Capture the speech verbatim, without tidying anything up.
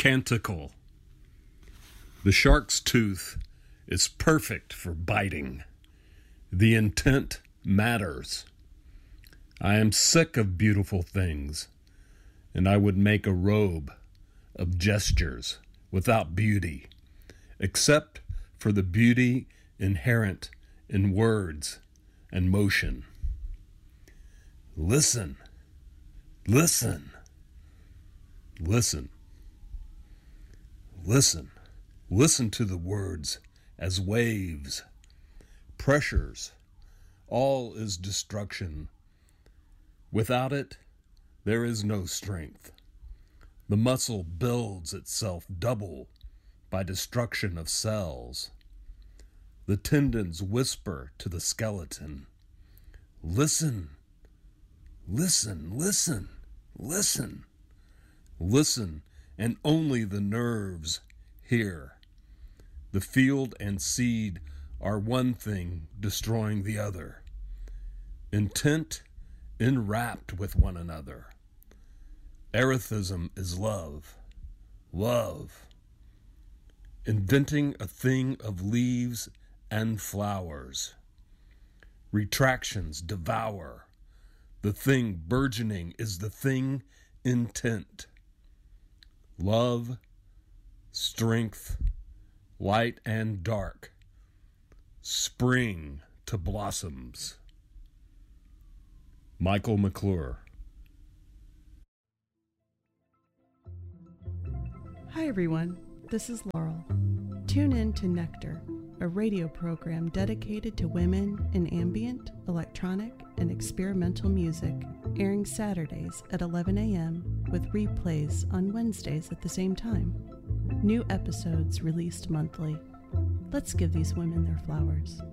Canticle. The shark's tooth is perfect for biting. The intent matters. I am sick of beautiful things, and I would make a robe of gestures without beauty, except for the beauty inherent in words and motion. Listen, listen, listen, listen, listen to the words as waves, pressures. All is destruction. Without it, there is no strength. The muscle builds itself double by destruction of cells. The tendons whisper to the skeleton, listen, listen, listen, listen, listen, and only the nerves hear. The field and seed are one thing destroying the other. Intent enwrapped with one another. Erethism is love. Love. Inventing a thing of leaves and flowers. Retractions devour. The thing burgeoning is the thing intent. Love, strength, light and dark. Spring to blossoms. Michael McClure. Hi everyone, this is Laurel. Tune in to Nectar, a radio program dedicated to women in ambient, electronic, and experimental music, airing Saturdays at eleven a.m. with replays on Wednesdays at the same time. New episodes released monthly. Let's give these women their flowers.